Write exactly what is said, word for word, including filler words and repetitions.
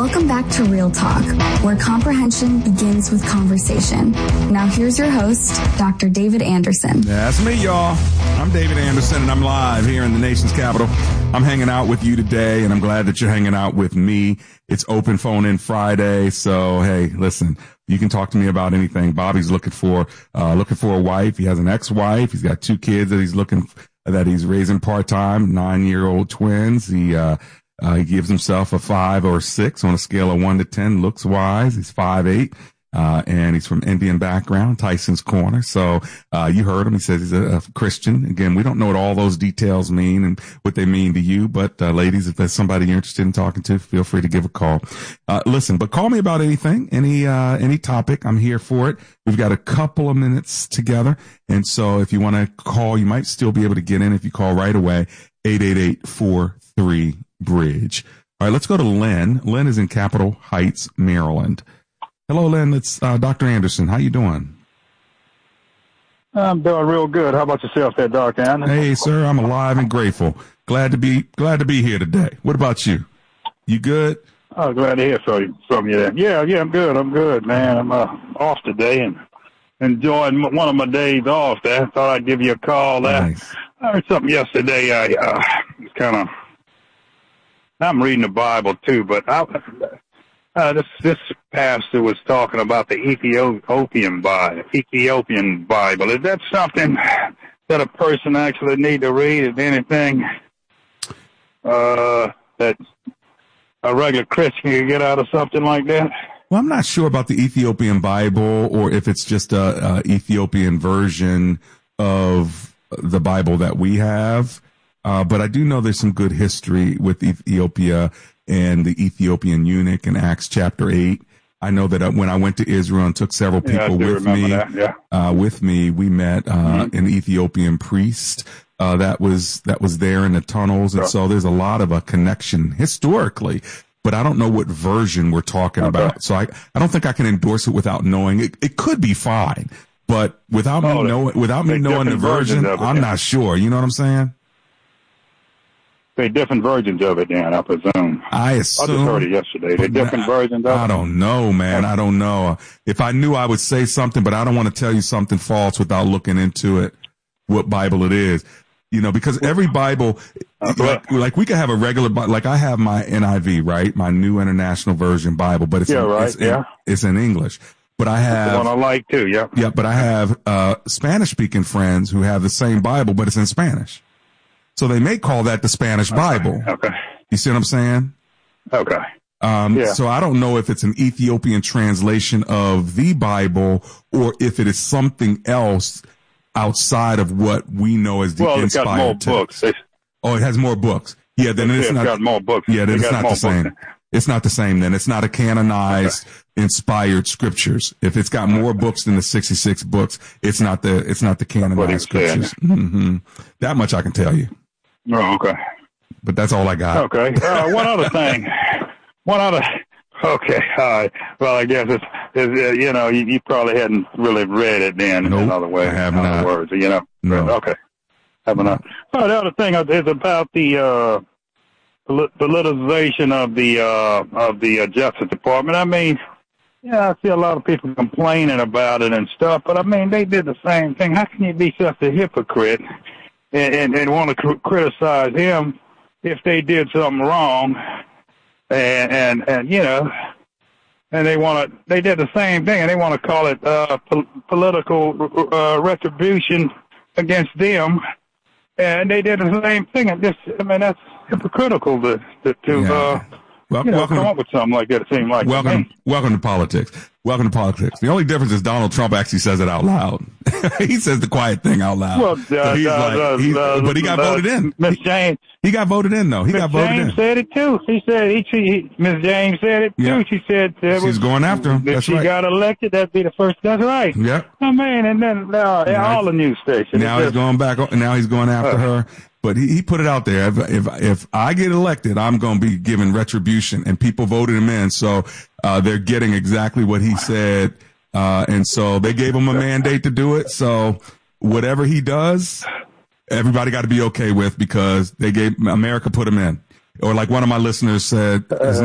Welcome back to Real Talk, where comprehension begins with conversation. Now here's your host, Doctor David Anderson. That's me, y'all. I'm David Anderson, and I'm live here in the nation's capital. I'm hanging out with you today, and I'm glad that you're hanging out with me. It's Open Phone In Friday, so hey, listen, you can talk to me about anything. Bobby's looking for uh looking for a wife. He has an ex-wife. He's got two kids that he's looking that he's raising part-time, nine-year-old twins. He uh Uh, he gives himself a five or six on a scale of one to ten. Looks wise. He's five eight, uh, and he's from Indian background, Tyson's Corner. So, uh, you heard him. He says he's a, a Christian. Again, we don't know what all those details mean and what they mean to you, but, uh, ladies, if there's somebody you're interested in talking to, feel free to give a call. Uh, listen, but call me about anything, any, uh, any topic. I'm here for it. We've got a couple of minutes together. And so if you want to call, you might still be able to get in if you call right away, eight eight eight, four three Bridge. All right, let's go to Lynn. Lynn is in Capitol Heights, Maryland. Hello, Lynn. It's uh, Doctor Anderson. How you doing? I'm doing real good. How about yourself there, Doctor Anderson? Hey, sir. I'm alive and grateful. Glad to be glad to be here today. What about you? You good? Oh, glad to hear from you. From you there. Yeah, yeah, I'm good. I'm good, man. I'm uh, off today and enjoying one of my days off. There, thought I'd give you a call. There, nice. I heard something yesterday. I uh, kind of. I'm reading the Bible too, but I, uh, this this pastor was talking about the Ethiopian Bible. Ethiopian Bible. Is that something that a person actually need to read? Is anything uh, that a regular Christian can get out of something like that? Well, I'm not sure about the Ethiopian Bible or if it's just a, a Ethiopian version of the Bible that we have. Uh, but I do know there's some good history with Ethiopia and the Ethiopian eunuch in Acts chapter eight. I know that when I went to Israel and took several people yeah, with me, yeah. uh, with me, we met, uh, mm-hmm. an Ethiopian priest, uh, that was, that was there in the tunnels. And right. So there's a lot of a connection historically, but I don't know what version we're talking okay. about. So I, I don't think I can endorse it without knowing it. It could be fine, but without oh, me knowing, without me knowing the version, it, I'm yeah. not sure. You know what I'm saying? They're different versions of it, Dan, I presume. I assume. I just heard it yesterday. They're different I, versions of it? I don't know, man. I don't know. If I knew, I would say something, but I don't want to tell you something false without looking into it, what Bible it is. You know, because every Bible, uh, like, like we could have a regular, like I have my N I V, right? My New International Version Bible, but it's, yeah, in, right, it's, yeah. in, it's in English. But I have. That's the one I like too, yeah. Yeah, but I have uh Spanish speaking friends who have the same Bible, but it's in Spanish. So they may call that the Spanish okay. Bible. Okay. You see what I'm saying? Okay. Um, yeah. So I don't know if it's an Ethiopian translation of the Bible or if it is something else outside of what we know as the well, inspired it's got more text. books. It's, oh, it has more books. Yeah, then it's, it's not. got more books. Yeah, then it it's not the same. Books. It's not the same then. It's not a canonized, okay. inspired scriptures. If it's got more books than the sixty-six books, it's not the, it's not the canonized scriptures. Mm-hmm. That much I can tell you. Oh, okay. But that's all I got. Okay. Uh, one other thing. One other. Okay. All right. Well, I guess it's, it's uh, you know, you, you probably hadn't really read it then. Nope, in other ways, I have in not. other words, you know. No. Okay. Have not. Oh, the other thing is about the uh, politicization of the uh, of the uh, Justice Department. I mean, yeah, I see a lot of people complaining about it and stuff, but I mean, they did the same thing. How can you be such a hypocrite? And, and, and want to cr- criticize him if they did something wrong, and and, and you know, and they want to. They did the same thing, and they want to call it uh, po- political uh, retribution against them, and they did the same thing. And just, I mean, that's hypocritical to to, to yeah. uh, well, you know, welcome come to, up with something like that. It seemed like welcome, welcome to politics. Welcome to politics. The only difference is Donald Trump actually says it out loud. He says the quiet thing out loud. Well, uh, so he's uh, like, uh, he's, uh, but he got uh, voted in. Miss James. He got voted in, though. He Miss got voted James in. said it too. He said he, he Miss James said it too. Yeah. She said uh, she's going after him. If That's she right. got elected, that'd be the first. That's right. Yeah. I mean, and then uh, now all the news stations. Now he's just, going back. Now he's going after uh, her. But he, he put it out there. If, if if I get elected, I'm going to be giving retribution, and people voted him in. So uh, they're getting exactly what he said. Uh, and so they gave him a mandate to do it. So whatever he does, everybody got to be okay with because they gave America put him in. Or like one of my listeners said, his